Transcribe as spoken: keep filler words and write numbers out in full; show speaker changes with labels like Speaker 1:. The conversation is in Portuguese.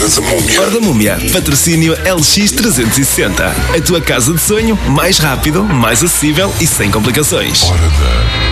Speaker 1: eras a múmia.
Speaker 2: Hora da Múmia, patrocínio L X trezentos e sessenta. A tua casa de sonho, mais rápido, mais acessível e sem complicações.
Speaker 1: Hora da